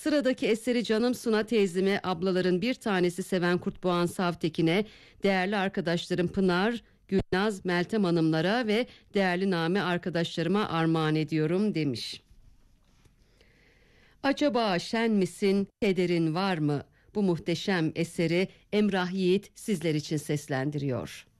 Sıradaki eseri Canım Suna teyzime, ablaların bir tanesi Seven Kurtboğan Savtekin'e, değerli arkadaşlarım Pınar, Gülnaz, Meltem hanımlara ve değerli Name arkadaşlarıma armağan ediyorum demiş. Acaba şen misin, kederin var mı? Bu muhteşem eseri Emrah Yiğit sizler için seslendiriyor.